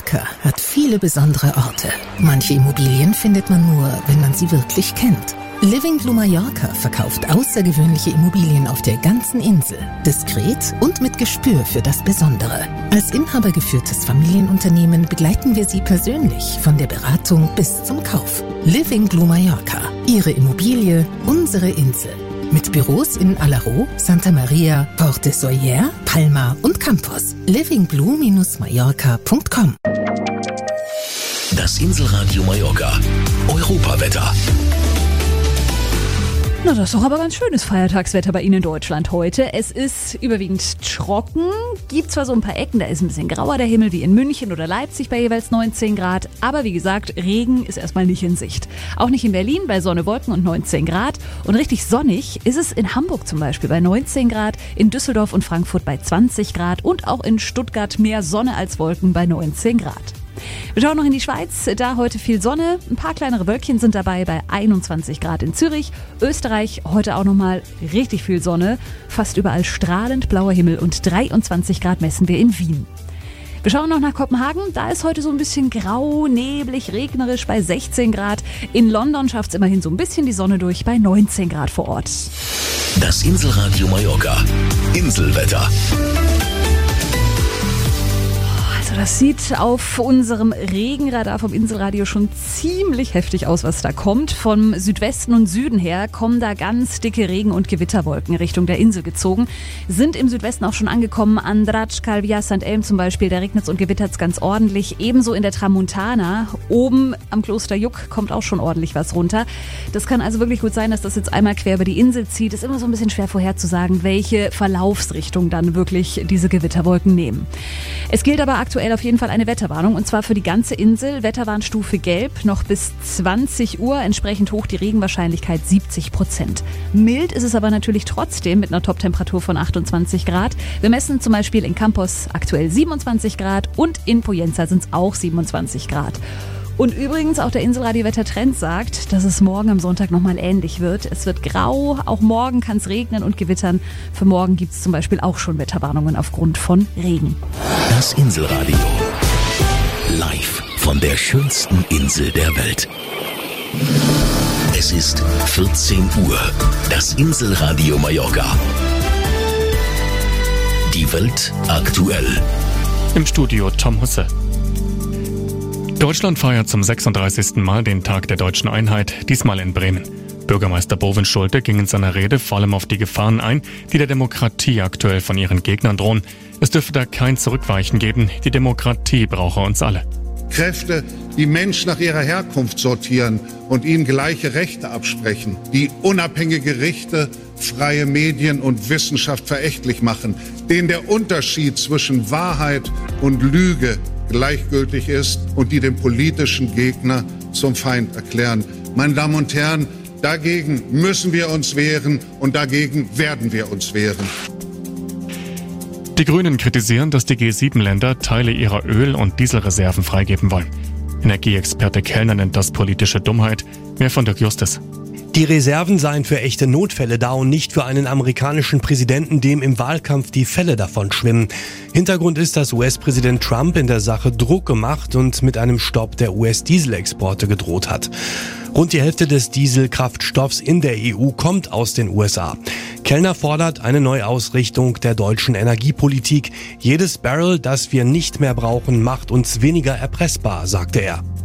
Mallorca hat viele besondere Orte. Manche Immobilien findet man nur, wenn man sie wirklich kennt. Living Blue Mallorca verkauft außergewöhnliche Immobilien auf der ganzen Insel. Diskret und mit Gespür für das Besondere. Als inhabergeführtes Familienunternehmen begleiten wir Sie persönlich von der Beratung bis zum Kauf. Living Blue Mallorca. Ihre Immobilie, unsere Insel. Mit Büros in Alaró, Santa Maria, Porte Soller, Palma und Campos. livingblue-mallorca.com. Das Inselradio Mallorca. Europawetter. Na, das ist doch aber ganz schönes Feiertagswetter bei Ihnen in Deutschland heute. Es ist überwiegend trocken, gibt zwar so ein paar Ecken, da ist ein bisschen grauer der Himmel, wie in München oder Leipzig bei jeweils 19 Grad, aber wie gesagt, Regen ist erstmal nicht in Sicht. Auch nicht in Berlin bei Sonne, Wolken und 19 Grad. Und richtig sonnig ist es in Hamburg zum Beispiel bei 19 Grad, in Düsseldorf und Frankfurt bei 20 Grad und auch in Stuttgart mehr Sonne als Wolken bei 19 Grad. Wir schauen noch in die Schweiz, da heute viel Sonne, ein paar kleinere Wölkchen sind dabei bei 21 Grad in Zürich. Österreich heute auch nochmal richtig viel Sonne, fast überall strahlend blauer Himmel und 23 Grad messen wir in Wien. Wir schauen noch nach Kopenhagen, da ist heute so ein bisschen grau, neblig, regnerisch bei 16 Grad. In London schafft es immerhin so ein bisschen die Sonne durch bei 19 Grad vor Ort. Das Inselradio Mallorca. Inselwetter. Das sieht auf unserem Regenradar vom Inselradio schon ziemlich heftig aus, was da kommt. Vom Südwesten und Süden her kommen da ganz dicke Regen- und Gewitterwolken Richtung der Insel gezogen. Sind im Südwesten auch schon angekommen. An Drač, Calviá, St. Elm zum Beispiel, da regnet es und gewittert es ganz ordentlich. Ebenso in der Tramontana. Oben am Kloster Juck kommt auch schon ordentlich was runter. Das kann also wirklich gut sein, dass das jetzt einmal quer über die Insel zieht. Ist immer so ein bisschen schwer vorherzusagen, welche Verlaufsrichtung dann wirklich diese Gewitterwolken nehmen. Es gilt aber aktuell auf jeden Fall eine Wetterwarnung und zwar für die ganze Insel. Wetterwarnstufe Gelb, noch bis 20 Uhr, entsprechend hoch die Regenwahrscheinlichkeit 70%. Mild ist es aber natürlich trotzdem mit einer Toptemperatur von 28 Grad. Wir messen zum Beispiel in Campos aktuell 27 Grad und in Poyenza sind es auch 27 Grad. Und übrigens auch der Inselradio-Wettertrend sagt, dass es morgen am Sonntag nochmal ähnlich wird. Es wird grau, auch morgen kann es regnen und gewittern. Für morgen gibt es zum Beispiel auch schon Wetterwarnungen aufgrund von Regen. Das Inselradio. Live von der schönsten Insel der Welt. Es ist 14 Uhr. Das Inselradio Mallorca. Die Welt aktuell. Im Studio Tom Husse. Deutschland feiert zum 36. Mal den Tag der deutschen Einheit, diesmal in Bremen. Bürgermeister Bovin Schulte ging in seiner Rede vor allem auf die Gefahren ein, die der Demokratie aktuell von ihren Gegnern drohen. Es dürfe da kein Zurückweichen geben, die Demokratie brauche uns alle. Kräfte, die Menschen nach ihrer Herkunft sortieren und ihnen gleiche Rechte absprechen, die unabhängige Gerichte, freie Medien und Wissenschaft verächtlich machen, denen der Unterschied zwischen Wahrheit und Lüge gleichgültig ist und die den politischen Gegner zum Feind erklären. Meine Damen und Herren, dagegen müssen wir uns wehren und dagegen werden wir uns wehren. Die Grünen kritisieren, dass die G7-Länder Teile ihrer Öl- und Dieselreserven freigeben wollen. Energieexperte Kellner nennt das politische Dummheit. Mehr von Dirk Justus. Die Reserven seien für echte Notfälle da und nicht für einen amerikanischen Präsidenten, dem im Wahlkampf die Fälle davon schwimmen. Hintergrund ist, dass US-Präsident Trump in der Sache Druck gemacht und mit einem Stopp der US-Dieselexporte gedroht hat. Rund die Hälfte des Dieselkraftstoffs in der EU kommt aus den USA. Kellner fordert eine Neuausrichtung der deutschen Energiepolitik. Jedes Barrel, das wir nicht mehr brauchen, macht uns weniger erpressbar, sagte er.